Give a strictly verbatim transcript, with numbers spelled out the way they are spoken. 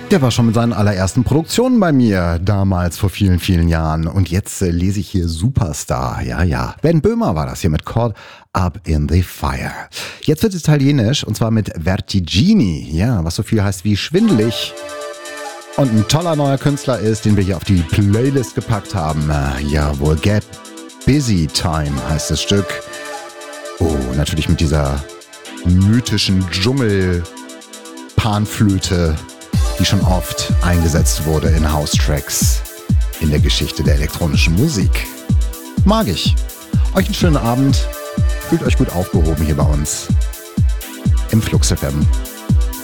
Der war schon mit seinen allerersten Produktionen bei mir, damals vor vielen, vielen Jahren. Und jetzt äh, lese ich hier Superstar. Ja, ja. Ben Böhmer war das hier mit Caught Up in the Fire. Jetzt wird es italienisch und zwar mit Vertigini. Ja, was so viel heißt wie schwindelig. Und ein toller neuer Künstler ist, den wir hier auf die Playlist gepackt haben. Äh, jawohl, Get Busy Time heißt das Stück. Oh, natürlich mit dieser mythischen Dschungel-Panflöte, die schon oft eingesetzt wurde in House-Tracks in der Geschichte der elektronischen Musik. Mag ich. Euch einen schönen Abend. Fühlt euch gut aufgehoben hier bei uns im Flux F M.